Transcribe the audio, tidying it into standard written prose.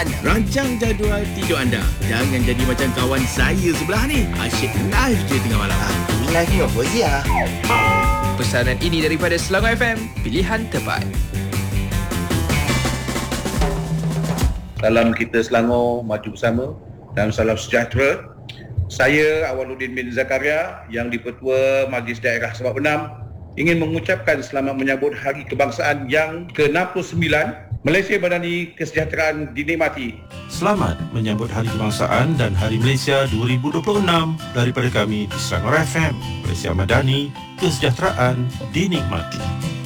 Rancang jadual tidur anda. Jangan jadi macam kawan saya sebelah ni. Asyik live je tengah malam. Live ni apa Zia? Pesanan ini daripada Selangor FM, pilihan terbaik. Salam kita Selangor, maju bersama dan salam sejahtera. Saya Awaluddin bin Zakaria yang di-Pertua Majlis Daerah Sabak Benam ingin mengucapkan selamat menyambut Hari Kebangsaan yang ke-69. Malaysia Madani kesejahteraan dinikmati. Selamat menyambut Hari Kebangsaan dan Hari Malaysia 2026 daripada kami di Selangor FM. Malaysia Madani, kesejahteraan dinikmati.